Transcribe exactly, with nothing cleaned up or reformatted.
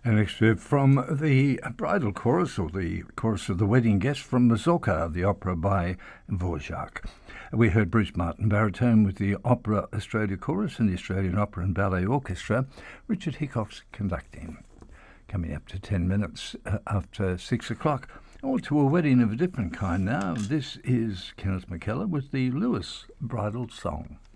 An excerpt from the bridal chorus, or the chorus of the wedding guest, from Mazurka, the opera by Dvorak. We heard Bruce Martin baritone with the Opera Australia Chorus and the Australian Opera and Ballet Orchestra, Richard Hickox conducting. Coming up to ten minutes uh, after six o'clock, all to a wedding of a different kind now. This is Kenneth McKellar with the Lewis Bridal Song.